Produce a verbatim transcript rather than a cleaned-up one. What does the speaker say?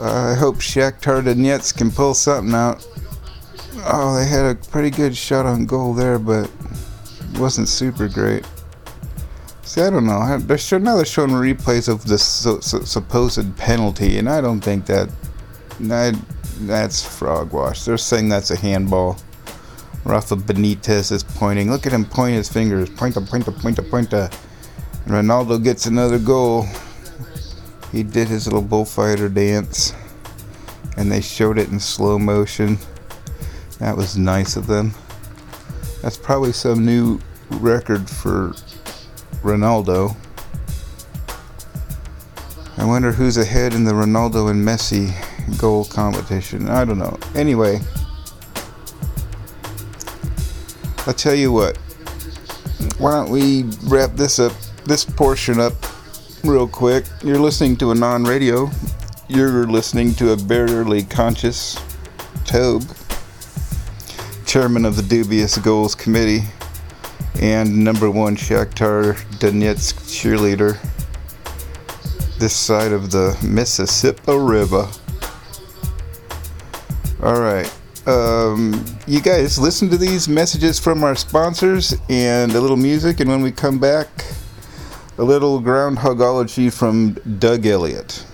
Uh, I hope Shakhtar Donetsk can pull something out. Oh, they had a pretty good shot on goal there, but it wasn't super great. See, I don't know. They're show, now they're showing replays of this so, so, supposed penalty, and I don't think that, that that's frog wash. They're saying that's a handball. Rafa Benitez is pointing. Look at him point his fingers. Pointa, pointa, pointa, pointa. And Ronaldo gets another goal. He did his little bullfighter dance, and they showed it in slow motion. That was nice of them. That's probably some new record for Ronaldo. I wonder who's ahead in the Ronaldo and Messi goal competition. I don't know. Anyway, I'll tell you what. Why don't we wrap this up, this portion up real quick. You're listening to a non-radio. You're listening to a barely conscious Tobe, chairman of the Dubious Goals Committee and number one Shakhtar Donetsk cheerleader this side of the Mississippi River. Alright, um, you guys listen to these messages from our sponsors and a little music, and when we come back, a little groundhogology from Doug Elliott.